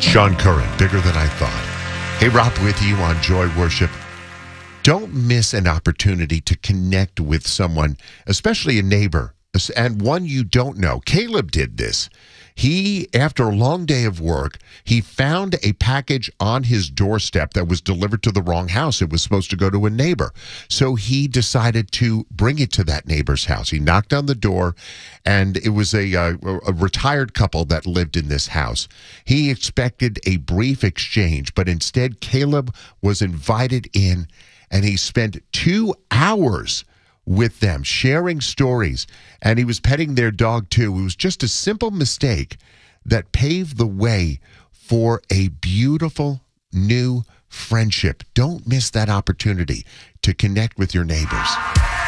Sean Curran, Bigger Than I Thought. Hey, Rob with you on Joy Worship. Don't miss an opportunity to connect with someone, especially a neighbor, and one you don't know. Caleb did this. After a long day of work, he found a package on his doorstep that was delivered to the wrong house. It was supposed to go to a neighbor. So he decided to bring it to that neighbor's house. He knocked on the door, and it was a retired couple that lived in this house. He expected a brief exchange, but instead Caleb was invited in, and he spent 2 hours with them, sharing stories, and he was petting their dog too. It was just a simple mistake that paved the way for a beautiful new friendship. Don't miss that opportunity to connect with your neighbors.